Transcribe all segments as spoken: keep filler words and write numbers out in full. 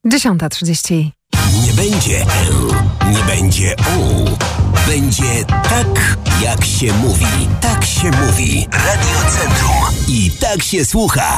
dziesiąta trzydzieści. Nie będzie L, nie będzie U. Będzie tak, jak się mówi. Tak się mówi. Radio Centrum. I tak się słucha.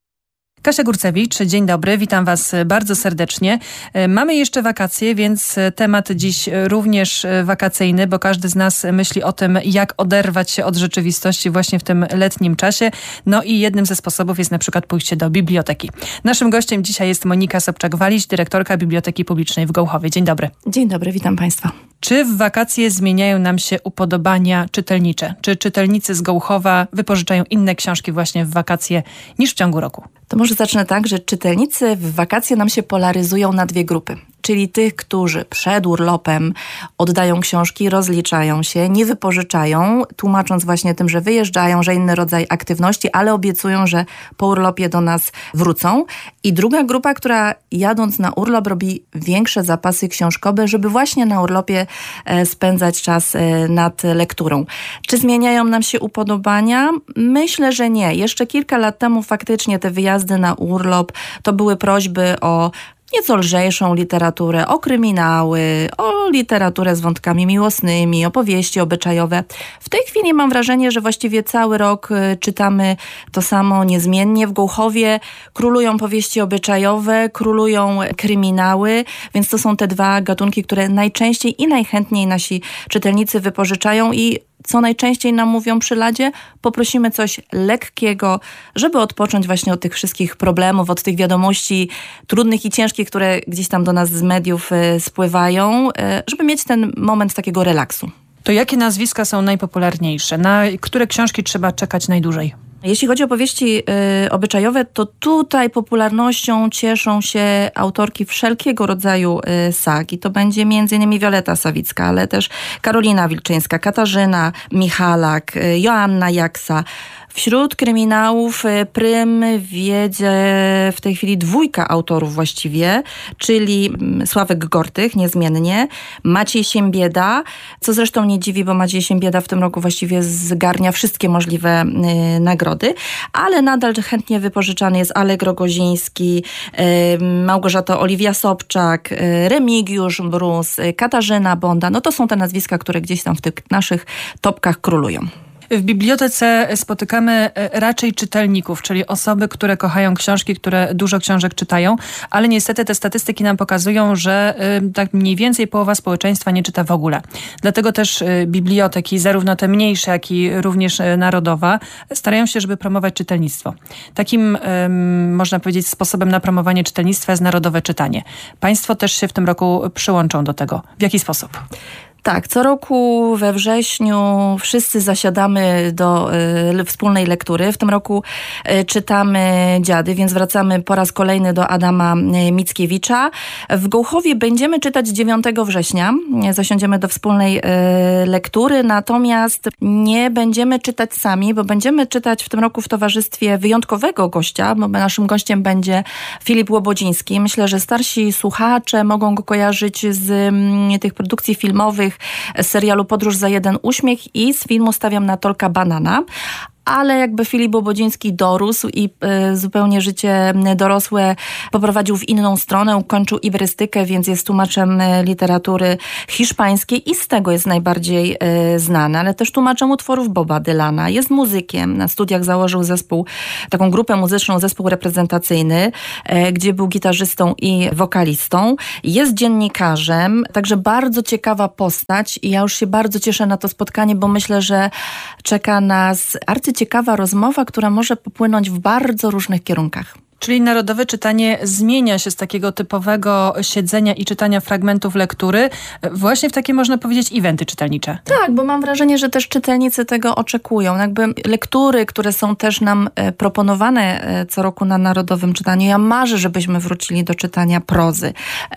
Kasia Górcewicz, dzień dobry, witam Was bardzo serdecznie. Mamy jeszcze wakacje, więc temat dziś również wakacyjny, bo każdy z nas myśli o tym, jak oderwać się od rzeczywistości właśnie w tym letnim czasie. No i jednym ze sposobów jest na przykład pójście do biblioteki. Naszym gościem dzisiaj jest Monika Sobczak-Waliś, dyrektorka Biblioteki Publicznej w Gołchowie. Dzień dobry. Dzień dobry, witam Państwa. Czy w wakacje zmieniają nam się upodobania czytelnicze? Czy czytelnicy z Gołchowa wypożyczają inne książki właśnie w wakacje niż w ciągu roku? To może zacznę tak, że czytelnicy w wakacje nam się polaryzują na dwie grupy. Czyli tych, którzy przed urlopem oddają książki, rozliczają się, nie wypożyczają, tłumacząc właśnie tym, że wyjeżdżają, że inny rodzaj aktywności, ale obiecują, że po urlopie do nas wrócą. I druga grupa, która jadąc na urlop robi większe zapasy książkowe, żeby właśnie na urlopie spędzać czas nad lekturą. Czy zmieniają nam się upodobania? Myślę, że nie. Jeszcze kilka lat temu faktycznie te wyjazdy na urlop to były prośby o nieco lżejszą literaturę, o kryminały, o literaturę z wątkami miłosnymi, opowieści obyczajowe. W tej chwili mam wrażenie, że właściwie cały rok czytamy to samo niezmiennie. W Gołchowie królują powieści obyczajowe, królują kryminały, więc to są te dwa gatunki, które najczęściej i najchętniej nasi czytelnicy wypożyczają i co najczęściej nam mówią przy ladzie, poprosimy coś lekkiego, żeby odpocząć właśnie od tych wszystkich problemów, od tych wiadomości trudnych i ciężkich, które gdzieś tam do nas z mediów y, spływają, y, żeby mieć ten moment takiego relaksu. To jakie nazwiska są najpopularniejsze? Na które książki trzeba czekać najdłużej? Jeśli chodzi o powieści y, obyczajowe, to tutaj popularnością cieszą się autorki wszelkiego rodzaju y, sag. I to będzie między innymi Wioleta Sawicka, ale też Karolina Wilczyńska, Katarzyna Michalak, y, Joanna Jaksa. Wśród kryminałów prym wiedzie w tej chwili dwójka autorów właściwie, czyli Sławek Gortych, niezmiennie, Maciej Siembieda, co zresztą nie dziwi, bo Maciej Siembieda w tym roku właściwie zgarnia wszystkie możliwe y, nagrody, ale nadal chętnie wypożyczany jest Alek Rogoziński, y, Małgorzata Oliwia Sobczak, y, Remigiusz Mróz, y, Katarzyna Bonda. No to są te nazwiska, które gdzieś tam w tych naszych topkach królują. W bibliotece spotykamy raczej czytelników, czyli osoby, które kochają książki, które dużo książek czytają, ale niestety te statystyki nam pokazują, że y, tak mniej więcej połowa społeczeństwa nie czyta w ogóle. Dlatego też y, biblioteki, zarówno te mniejsze, jak i również y, narodowa, starają się, żeby promować czytelnictwo. Takim, y, można powiedzieć, sposobem na promowanie czytelnictwa jest narodowe czytanie. Państwo też się w tym roku przyłączą do tego. W jaki sposób? Tak, co roku we wrześniu wszyscy zasiadamy do y, wspólnej lektury. W tym roku y, czytamy Dziady, więc wracamy po raz kolejny do Adama y, Mickiewicza. W Gołchowie będziemy czytać dziewiątego września. Zasiądziemy do wspólnej y, lektury, natomiast nie będziemy czytać sami, bo będziemy czytać w tym roku w towarzystwie wyjątkowego gościa, bo naszym gościem będzie Filip Łobodziński. Myślę, że starsi słuchacze mogą go kojarzyć z y, tych produkcji filmowych, z serialu Podróż za jeden uśmiech i z filmu Stawiam na Tolka Banana. Ale jakby Filip Łobodziński dorósł i y, zupełnie życie dorosłe poprowadził w inną stronę, kończył ibrystykę, więc jest tłumaczem literatury hiszpańskiej i z tego jest najbardziej y, znany, ale też tłumaczem utworów Boba Dylana. Jest muzykiem, na studiach założył zespół, taką grupę muzyczną, zespół reprezentacyjny, y, gdzie był gitarzystą i wokalistą. Jest dziennikarzem, także bardzo ciekawa postać i ja już się bardzo cieszę na to spotkanie, bo myślę, że czeka nas arcyciekawa ciekawa rozmowa, która może popłynąć w bardzo różnych kierunkach. Czyli narodowe czytanie zmienia się z takiego typowego siedzenia i czytania fragmentów lektury właśnie w takie, można powiedzieć, eventy czytelnicze. Tak, bo mam wrażenie, że też czytelnicy tego oczekują. Jakby lektury, które są też nam proponowane co roku na narodowym czytaniu. Ja marzę, żebyśmy wrócili do czytania prozy.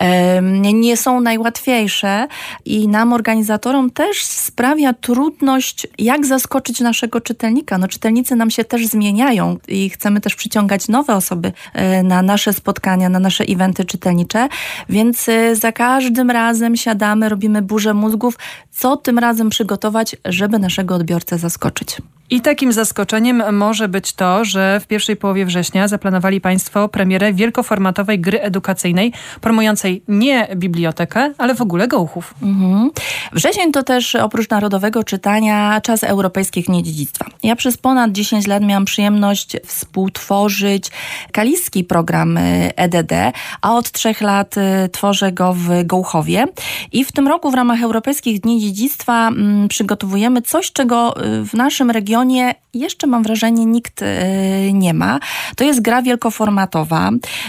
Nie są najłatwiejsze i nam, organizatorom, też sprawia trudność, jak zaskoczyć naszego czytelnika. No, czytelnicy nam się też zmieniają i chcemy też przyciągać nowe osoby na nasze spotkania, na nasze eventy czytelnicze, więc za każdym razem siadamy, robimy burzę mózgów, co tym razem przygotować, żeby naszego odbiorcę zaskoczyć. I takim zaskoczeniem może być to, że w pierwszej połowie września zaplanowali Państwo premierę wielkoformatowej gry edukacyjnej promującej nie bibliotekę, ale w ogóle Gołchów. Mhm. Wrzesień to też oprócz narodowego czytania czas Europejskich Dni Dziedzictwa. Ja przez ponad dziesięć lat miałam przyjemność współtworzyć kaliski program E D D, a od trzech lat tworzę go w Gołchowie. I w tym roku w ramach Europejskich Dni Dziedzictwa m, przygotowujemy coś, czego w naszym regionie jeszcze, mam wrażenie, nikt y, nie ma. To jest gra wielkoformatowa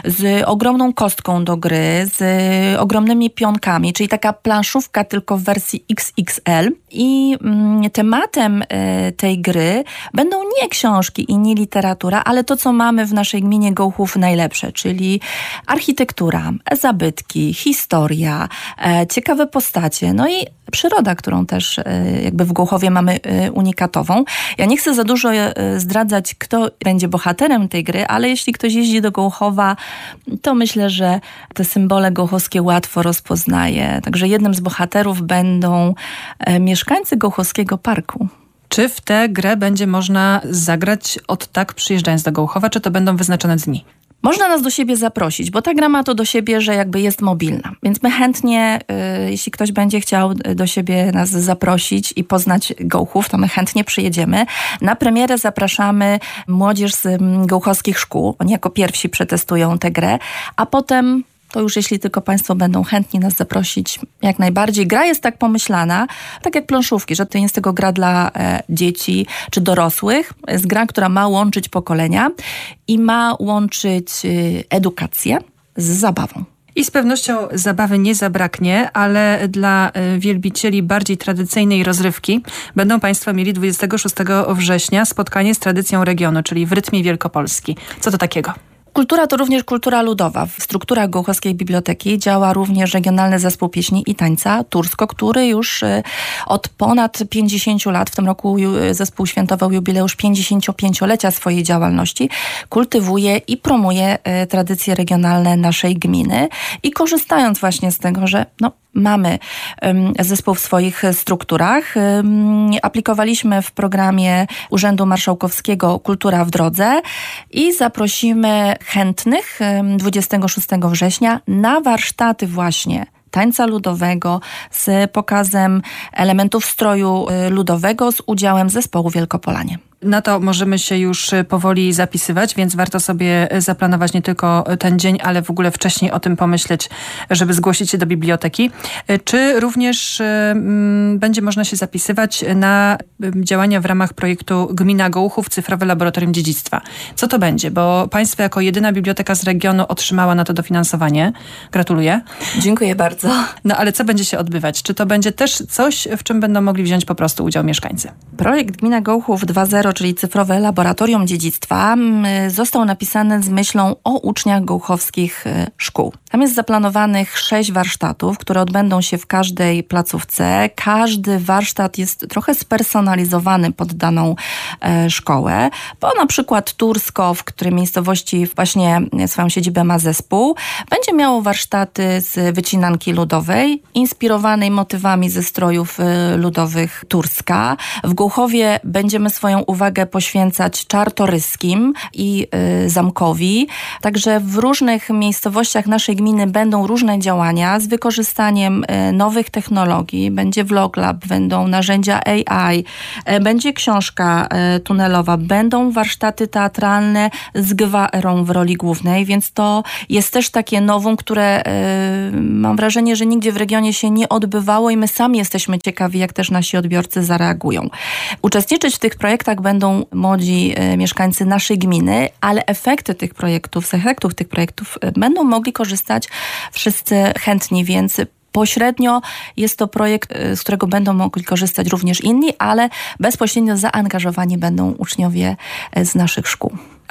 z ogromną kostką do gry, z y, ogromnymi pionkami, czyli taka planszówka tylko w wersji X X L. I y, tematem y, tej gry będą nie książki i nie literatura, ale to, co mamy w naszej gminie Gołchów najlepsze, czyli architektura, zabytki, historia, y, ciekawe postacie, no i przyroda, którą też y, jakby w Gołchowie mamy y, unikatową. Ja nie chcę za dużo zdradzać, kto będzie bohaterem tej gry, ale jeśli ktoś jeździ do Gołchowa, to myślę, że te symbole gołchowskie łatwo rozpoznaje. Także jednym z bohaterów będą mieszkańcy Gołchowskiego Parku. Czy w tę grę będzie można zagrać od tak przyjeżdżając do Gołchowa, czy to będą wyznaczone dni? Można nas do siebie zaprosić, bo ta gra ma to do siebie, że jakby jest mobilna. Więc my chętnie, y, jeśli ktoś będzie chciał do siebie nas zaprosić i poznać Gołchów, to my chętnie przyjedziemy. Na premierę zapraszamy młodzież z gołchowskich szkół. Oni jako pierwsi przetestują tę grę, a potem to już jeśli tylko Państwo będą chętni nas zaprosić, jak najbardziej. Gra jest tak pomyślana, tak jak planszówki, że to nie jest tylko gra dla e, dzieci czy dorosłych. Jest gra, która ma łączyć pokolenia i ma łączyć e, edukację z zabawą. I z pewnością zabawy nie zabraknie, ale dla wielbicieli bardziej tradycyjnej rozrywki będą Państwo mieli dwudziestego szóstego września spotkanie z tradycją regionu, czyli w rytmie Wielkopolski. Co to takiego? Kultura to również kultura ludowa. W strukturach Gołchowskiej Biblioteki działa również Regionalny Zespół Pieśni i Tańca Tursko, który już od ponad pięćdziesięciu lat, w tym roku zespół świętował jubileusz pięćdziesięciopięciolecia swojej działalności, kultywuje i promuje tradycje regionalne naszej gminy i korzystając właśnie z tego, że no, mamy um, zespół w swoich strukturach. Um, aplikowaliśmy w programie Urzędu Marszałkowskiego Kultura w drodze i zaprosimy chętnych um, dwudziestego szóstego września na warsztaty właśnie tańca ludowego z pokazem elementów stroju ludowego z udziałem zespołu Wielkopolanie. Na to możemy się już powoli zapisywać, więc warto sobie zaplanować nie tylko ten dzień, ale w ogóle wcześniej o tym pomyśleć, żeby zgłosić się do biblioteki. Czy również mm, będzie można się zapisywać na działania w ramach projektu Gmina Gołchów Cyfrowe Laboratorium Dziedzictwa? Co to będzie? Bo Państwo jako jedyna biblioteka z regionu otrzymała na to dofinansowanie. Gratuluję. Dziękuję bardzo. No ale co będzie się odbywać? Czy to będzie też coś, w czym będą mogli wziąć po prostu udział mieszkańcy? Projekt Gmina Gołchów dwa zero, czyli Cyfrowe Laboratorium Dziedzictwa, został napisany z myślą o uczniach gołchowskich szkół. Tam jest zaplanowanych sześć warsztatów, które odbędą się w każdej placówce. Każdy warsztat jest trochę spersonalizowany pod daną e, szkołę, bo na przykład Tursko, w której miejscowości właśnie swoją siedzibę ma zespół, będzie miało warsztaty z wycinanki ludowej, inspirowanej motywami ze strojów e, ludowych Turska. W Gołchowie będziemy swoją uwagę poświęcać Czartoryskim i y, Zamkowi. Także w różnych miejscowościach naszej gminy będą różne działania z wykorzystaniem y, nowych technologii. Będzie vloglab, będą narzędzia A I, y, będzie książka y, tunelowa, będą warsztaty teatralne z gwarą w roli głównej, więc to jest też takie nowum, które y, mam wrażenie, że nigdzie w regionie się nie odbywało i my sami jesteśmy ciekawi, jak też nasi odbiorcy zareagują. Uczestniczyć w tych projektach będą młodzi e, mieszkańcy naszej gminy, ale efekty tych projektów, z efektów tych projektów e, będą mogli korzystać wszyscy chętni, więc pośrednio jest to projekt, e, z którego będą mogli korzystać również inni, ale bezpośrednio zaangażowani będą uczniowie e, z naszych szkół.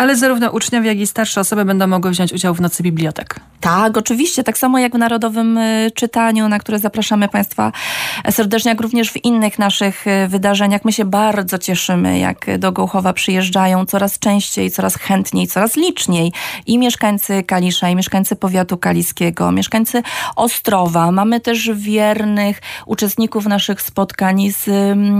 Ale zarówno uczniowie, jak i starsze osoby będą mogły wziąć udział w Nocy Bibliotek. Tak, oczywiście. Tak samo jak w Narodowym Czytaniu, na które zapraszamy Państwa serdecznie, jak również w innych naszych wydarzeniach. My się bardzo cieszymy, jak do Gołchowa przyjeżdżają coraz częściej, coraz chętniej, coraz liczniej i mieszkańcy Kalisza, i mieszkańcy powiatu kaliskiego, mieszkańcy Ostrowa. Mamy też wiernych uczestników naszych spotkań z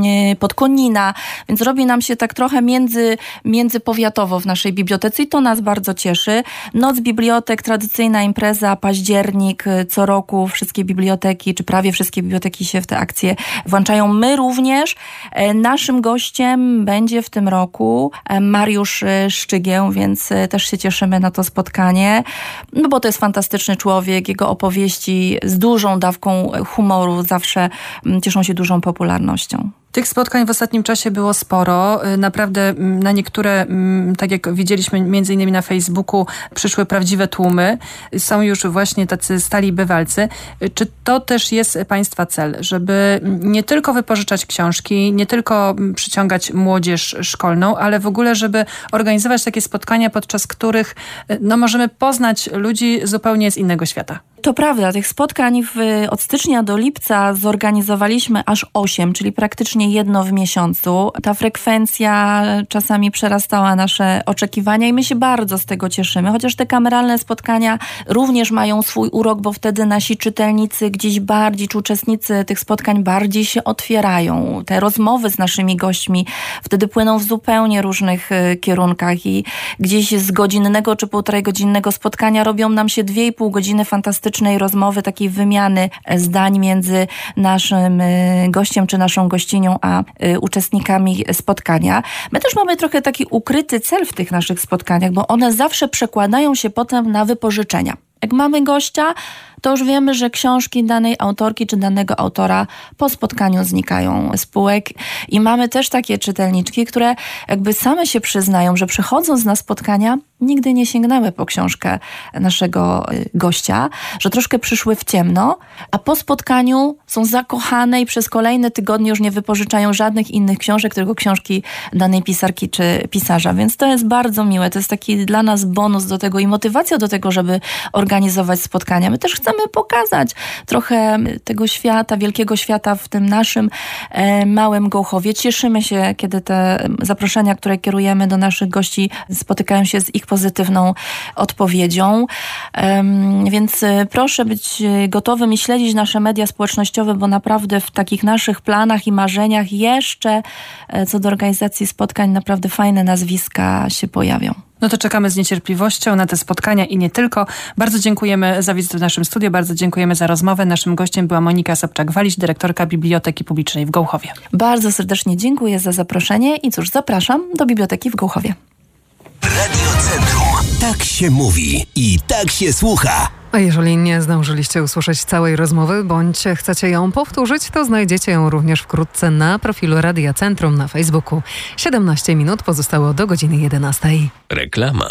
Podkonina, więc robi nam się tak trochę między, międzypowiatowo w naszej bibliotece i to nas bardzo cieszy. Noc Bibliotek, tradycyjna impreza, październik, co roku wszystkie biblioteki, czy prawie wszystkie biblioteki się w te akcje włączają. My również. Naszym gościem będzie w tym roku Mariusz Szczygieł, więc też się cieszymy na to spotkanie, no bo to jest fantastyczny człowiek, jego opowieści z dużą dawką humoru zawsze cieszą się dużą popularnością. Tych spotkań w ostatnim czasie było sporo. Naprawdę na niektóre, tak jak widzieliśmy między innymi na Facebooku, przyszły prawdziwe tłumy. Są już właśnie tacy stali bywalcy. Czy to też jest Państwa cel, żeby nie tylko wypożyczać książki, nie tylko przyciągać młodzież szkolną, ale w ogóle, żeby organizować takie spotkania, podczas których no, możemy poznać ludzi zupełnie z innego świata? To prawda, tych spotkań w, od stycznia do lipca zorganizowaliśmy aż osiem, czyli praktycznie jedno w miesiącu. Ta frekwencja czasami przerastała nasze oczekiwania i my się bardzo z tego cieszymy, chociaż te kameralne spotkania również mają swój urok, bo wtedy nasi czytelnicy gdzieś bardziej, czy uczestnicy tych spotkań bardziej się otwierają. Te rozmowy z naszymi gośćmi wtedy płyną w zupełnie różnych kierunkach i gdzieś z godzinnego czy półtorej godzinnego spotkania robią nam się dwie i pół godziny fantastycznej rozmowy, takiej wymiany zdań między naszym gościem czy naszą gościnią a uczestnikami spotkania. My też mamy trochę taki ukryty cel w tych naszych spotkaniach, bo one zawsze przekładają się potem na wypożyczenia. Jak mamy gościa, to już wiemy, że książki danej autorki czy danego autora po spotkaniu znikają z półek. I mamy też takie czytelniczki, które jakby same się przyznają, że przychodząc na spotkania nigdy nie sięgnęły po książkę naszego gościa, że troszkę przyszły w ciemno, a po spotkaniu są zakochane i przez kolejne tygodnie już nie wypożyczają żadnych innych książek, tylko książki danej pisarki czy pisarza. Więc to jest bardzo miłe. To jest taki dla nas bonus do tego i motywacja do tego, żeby organizować spotkania. My też chcemy pokazać trochę tego świata, wielkiego świata w tym naszym e, małym Gołchowie. Cieszymy się, kiedy te zaproszenia, które kierujemy do naszych gości, spotykają się z ich pozytywną odpowiedzią. E, więc proszę być gotowym i śledzić nasze media społecznościowe, bo naprawdę w takich naszych planach i marzeniach jeszcze e, co do organizacji spotkań naprawdę fajne nazwiska się pojawią. No to czekamy z niecierpliwością na te spotkania i nie tylko. Bardzo dziękujemy za wizytę w naszym studiu, bardzo dziękujemy za rozmowę. Naszym gościem była Monika Sobczak-Waliś, dyrektorka Biblioteki Publicznej w Gołchowie. Bardzo serdecznie dziękuję za zaproszenie i cóż, zapraszam do Biblioteki w Gołchowie. Radio Centrum. Tak się mówi i tak się słucha. A jeżeli nie zdążyliście usłyszeć całej rozmowy, bądź chcecie ją powtórzyć, to znajdziecie ją również wkrótce na profilu Radia Centrum na Facebooku. siedemnaście minut pozostało do godziny jedenastej. Reklama.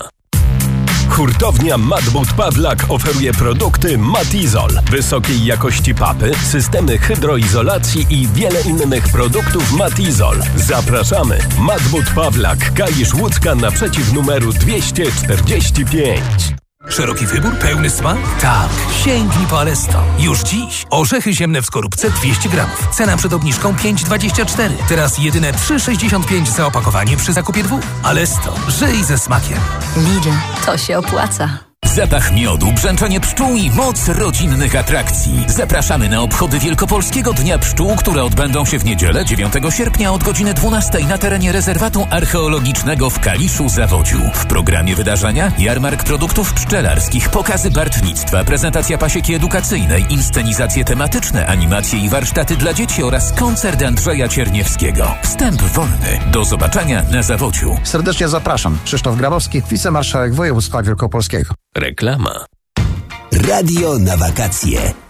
Hurtownia Madbut Pawlak oferuje produkty Matizol, wysokiej jakości papy, systemy hydroizolacji i wiele innych produktów Matizol. Zapraszamy. Madbut Pawlak, Kalisz Łódzka naprzeciw numeru dwieście czterdzieści pięć. Szeroki wybór, pełny smak? Tak, sięgnij po Alesto. Już dziś orzechy ziemne w skorupce dwieście gramów. Cena przed obniżką pięć dwadzieścia cztery. Teraz jedyne trzy sześćdziesiąt pięć za opakowanie przy zakupie dwóch. Alesto, żyj ze smakiem. Lidl, to się opłaca. Zapach miodu, brzęczenie pszczół i moc rodzinnych atrakcji. Zapraszamy na obchody Wielkopolskiego Dnia Pszczół, które odbędą się w niedzielę dziewiątego sierpnia od godziny dwunastej na terenie rezerwatu archeologicznego w Kaliszu-Zawodziu. W programie wydarzenia jarmark produktów pszczelarskich, pokazy bartnictwa, prezentacja pasieki edukacyjnej, inscenizacje tematyczne, animacje i warsztaty dla dzieci oraz koncert Andrzeja Cierniewskiego. Wstęp wolny. Do zobaczenia na Zawodziu. Serdecznie zapraszam. Krzysztof Grabowski, wicemarszałek województwa wielkopolskiego. Reklama. Radio na wakacje.